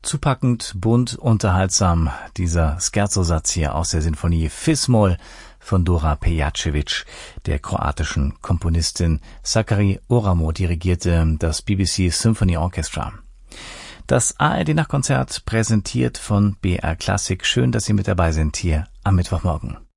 zupackend, bunt, unterhaltsam, dieser Scherzo-Satz hier aus der Sinfonie Fis-Moll von Dora Pejacevic, der kroatischen Komponistin. Sakari Oramo dirigierte das BBC Symphony Orchestra. Das ARD-Nachtkonzert präsentiert von BR Classic. Schön, dass Sie mit dabei sind hier am Mittwochmorgen.